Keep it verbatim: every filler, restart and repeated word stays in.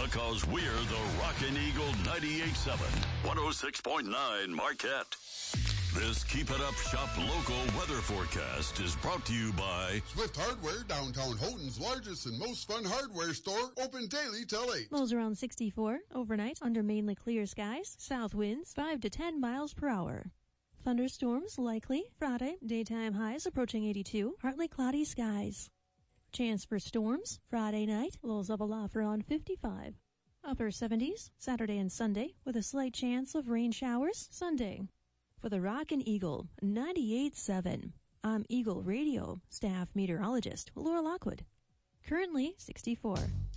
Because we're the Rockin' Eagle ninety-eight point seven, one oh six point nine Marquette. This Keep It Up Shop local weather forecast is brought to you by Swift Hardware, downtown Houghton's largest and most fun hardware store, open daily till eight. Lows around sixty-four, overnight under mainly clear skies, south winds five to ten miles per hour. Thunderstorms likely Friday, daytime highs approaching eighty-two, partly cloudy skies. Chance for storms Friday night, lows of aloft around fifty-five. Upper seventies Saturday and Sunday with a slight chance of rain showers Sunday. For the Rockin' Eagle ninety-eight point seven, I'm Eagle Radio staff meteorologist Laura Lockwood. Currently sixty-four.